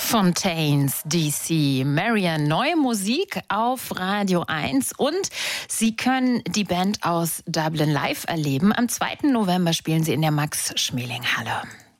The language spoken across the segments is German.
Fontaines DC. Marian, neue Musik auf Radio 1 und Sie können die Band aus Dublin live erleben. Am 2. November spielen sie in der Max-Schmeling-Halle.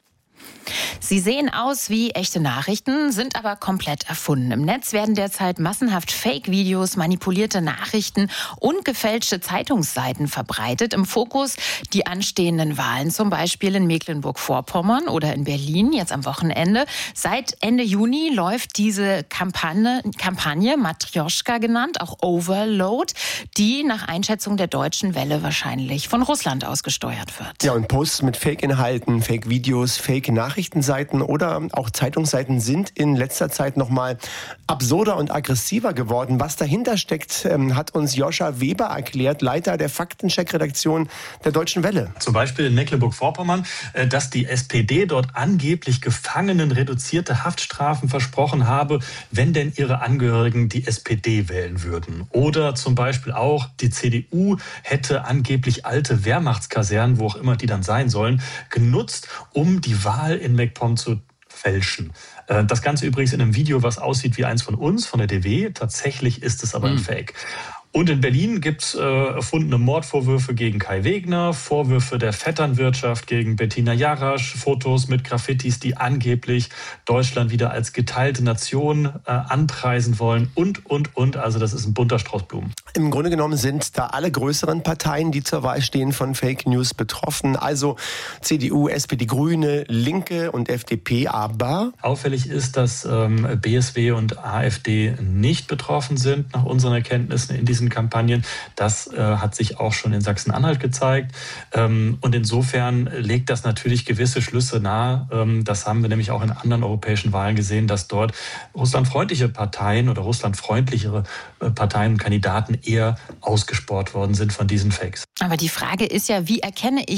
Sie sehen aus wie echte Nachrichten, sind aber komplett erfunden. Im Netz werden derzeit massenhaft Fake-Videos, manipulierte Nachrichten und gefälschte Zeitungsseiten verbreitet. Im Fokus die anstehenden Wahlen, zum Beispiel in Mecklenburg-Vorpommern oder in Berlin, jetzt am Wochenende. Seit Ende Juni läuft diese Kampagne Matrjoschka genannt, auch Overload, die nach Einschätzung der Deutschen Welle wahrscheinlich von Russland ausgesteuert wird. Ja, und Posts mit Fake-Inhalten, Fake-Videos, Fake-Nachrichtenseiten oder auch Zeitungsseiten sind in letzter Zeit nochmal absurder und aggressiver geworden. Was dahinter steckt, hat uns Joscha Weber erklärt, Leiter der Faktencheck-Redaktion der Deutschen Welle. Zum Beispiel in Mecklenburg-Vorpommern, dass die SPD dort angeblich Gefangenen reduzierte Haftstrafen versprochen habe, wenn denn ihre Angehörigen die SPD wählen würden. Oder zum Beispiel auch die CDU hätte angeblich alte Wehrmachtskasernen, wo auch immer die dann sein sollen, genutzt, um die Wahl in MacPom zu fälschen. Das Ganze übrigens in einem Video, was aussieht wie eins von uns, von der DW. Tatsächlich ist es aber ein Fake. Und in Berlin gibt es erfundene Mordvorwürfe gegen Kai Wegner, Vorwürfe der Vetternwirtschaft gegen Bettina Jarasch, Fotos mit Graffitis, die angeblich Deutschland wieder als geteilte Nation anpreisen wollen und. Also das ist ein bunter Strauß Blumen. Im Grunde genommen sind da alle größeren Parteien, die zur Wahl stehen, von Fake News betroffen. Also CDU, SPD, Grüne, Linke und FDP. Aber auffällig ist, dass BSW und AfD nicht betroffen sind, nach unseren Erkenntnissen in diesen Kampagnen. Das hat sich auch schon in Sachsen-Anhalt gezeigt. Und insofern legt das natürlich gewisse Schlüsse nahe. Das haben wir nämlich auch in anderen europäischen Wahlen gesehen, dass dort russlandfreundliche Parteien oder russlandfreundlichere Parteien und Kandidaten eher ausgespart worden sind von diesen Fakes. Aber die Frage ist ja, wie erkenne ich